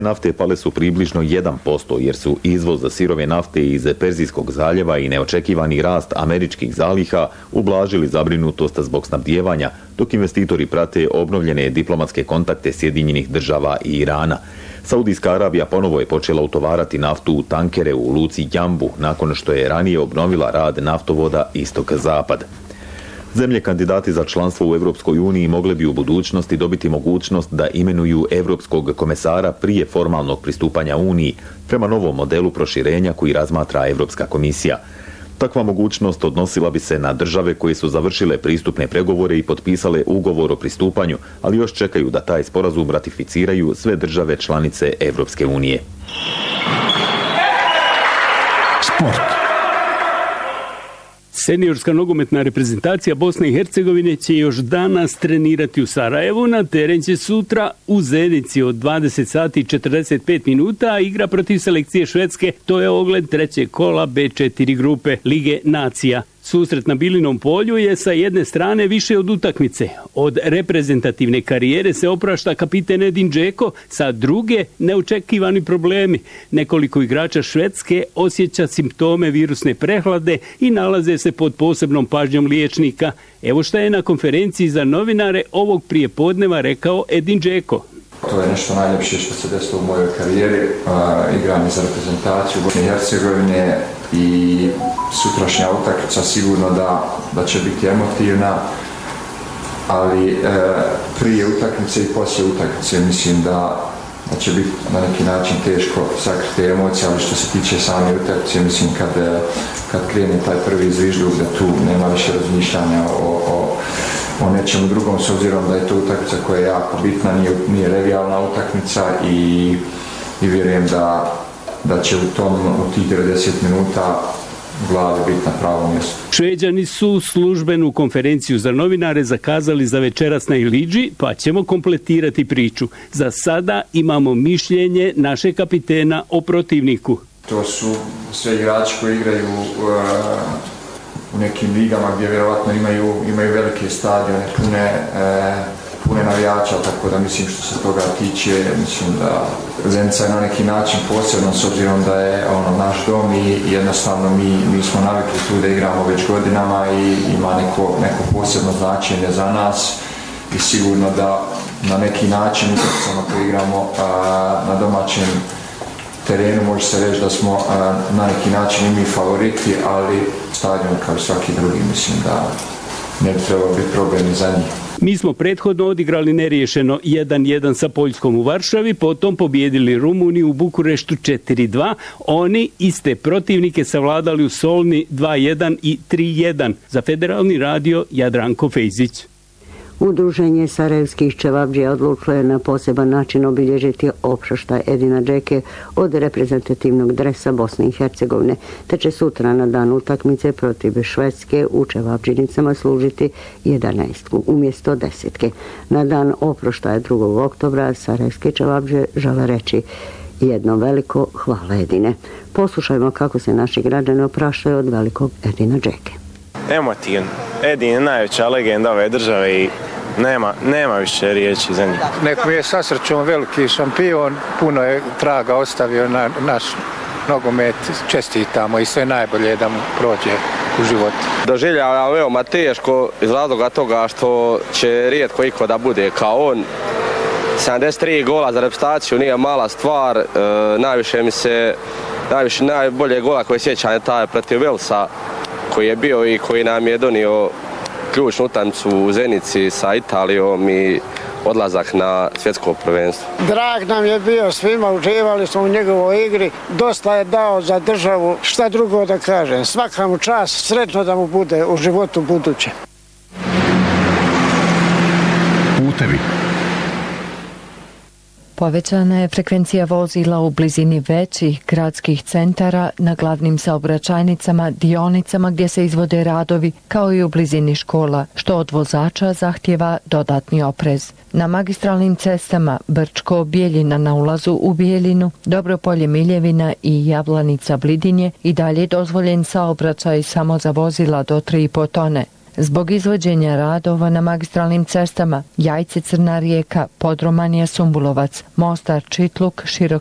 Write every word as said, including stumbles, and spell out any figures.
Nafte pale su približno jedan posto jer su izvoz sirove nafte iz Perzijskog zaljeva i neočekivani rast američkih zaliha ublažili zabrinutost zbog snabdijevanja, dok investitori prate obnovljene diplomatske kontakte Sjedinjenih država i Irana. Saudijska Arabija ponovo je počela utovarati naftu u tankere u luci Jambu nakon što je ranije obnovila rad naftovoda istok-zapad. Zemlje kandidati za članstvo u Evropskoj uniji mogle bi u budućnosti dobiti mogućnost da imenuju evropskog komesara prije formalnog pristupanja Uniji prema novom modelu proširenja koji razmatra Evropska komisija. Takva mogućnost odnosila bi se na države koje su završile pristupne pregovore i potpisale ugovor o pristupanju, ali još čekaju da taj sporazum ratificiraju sve države članice Evropske unije. Sport. Seniorska nogometna reprezentacija Bosne i Hercegovine će još danas trenirati u Sarajevu. Na teren će sutra u Zenici od dvadeset sati i četrdeset pet minuta, a igra protiv selekcije Švedske. To je ogled trećeg kola be četiri grupe Lige nacija. Susret na Bilinom polju je sa jedne strane više od utakmice. Od reprezentativne karijere se oprašta kapiten Edin Džeko, sa druge neočekivani problemi. Nekoliko igrača Švedske osjeća simptome virusne prehlade i nalaze se pod posebnom pažnjom liječnika. Evo šta je na konferenciji za novinare ovog prijepodneva rekao Edin Džeko. To je nešto najljepše što se desilo u mojoj karijeri. Igram za reprezentaciju Bosne i Hercegovine i sutrašnja utakmica sigurno da, da će biti emotivna, ali e, prije utakmice i poslije utakmice mislim da, da će biti na neki način teško sakriti emocije, ali što se tiče same utakmice, mislim kad, kad krene taj prvi zvižduk da tu nema više razmišljanja o, o o nečemu drugom, s obzirom da je to utakmica koja je jako bitna, nije, nije revijalna utakmica i, i vjerujem da, da će u tom, u tih devedeset minuta glave biti na pravom mjestu. Šveđani su službenu konferenciju za novinare zakazali za večeras na Ilidži, pa ćemo kompletirati priču. Za sada imamo mišljenje naše kapitena o protivniku. To su sve igrači koji igraju uh, u nekim ligama gdje vjerovatno imaju, imaju velike stadione, pune, e, pune navijača, tako da mislim što se toga tiče, mislim da Zenica je na neki način posebno s obzirom da je ono naš dom i jednostavno mi, mi smo navikli tu da igramo već godinama i ima neko, neko posebno značenje za nas i sigurno da na neki način utakmicama koji igramo a, na domaćem terenu može se reći da smo a, na neki način i mi favoriti, ali stadion kao i svaki drugi mislim da ne bi trebalo biti problem za njih. Mi smo prethodno odigrali neriješeno jedan jedan sa Poljskom u Varšavi, potom pobjedili Rumuniju u Bukureštu četiri dva. Oni iste protivnike savladali u Solni dva jedan i tri jedan. Za Federalni radio Jadranko Fejzić. Udruženje sarajevskih čevabdžija odlučilo je na poseban način obilježiti oproštaj Edina Džeke od reprezentativnog dresa Bosne i Hercegovine, te će sutra na dan utakmice protiv Švedske u čevabdžinicama služiti jedanaestku umjesto desetke. Na dan oproštaja drugog oktobra sarajevske čevabdžije žele reći jedno veliko hvala Edine. Poslušajmo kako se naši građani opraštaju od velikog Edina Džeke. Emotivan. Edin je najveća legenda ove države i nema, nema više riječi za njih. Nek mi je sa srećom veliki šampion, puno je traga ostavio na naš nogomet, čestitamo i sve najbolje da mu prođe u životu. Doživljava veoma teško iz razloga toga što će rijetko iko da bude kao on. sedamdeset tri gola za reprezentaciju nije mala stvar, e, najviše mi se, najviše, najbolje gola koje sjećam je taj protiv Velsa, koji je bio i koji nam je donio ključnu utakmicu u Zenici sa Italijom i odlazak na svjetsko prvenstvo. Drag nam je bio svima, uživali smo u njegovoj igri, dosta je dao za državu, šta drugo da kažem. Svaka mu čast, sretno da mu bude u životu buduće. Putevi. Povećana je frekvencija vozila u blizini većih gradskih centara na glavnim saobraćajnicama, dionicama gdje se izvode radovi, kao i u blizini škola, što od vozača zahtjeva dodatni oprez. Na magistralnim cestama Brčko, Bijeljina na ulazu u Bijeljinu, Dobropolje, Miljevina i Javlanica, Blidinje i dalje dozvoljen saobraćaj samo za vozila do tri i po tone. Zbog izvođenja radova na magistralnim cestama Jajce Crna Rijeka, Podromanija Sumbulovac, Mostar Čitluk, Širok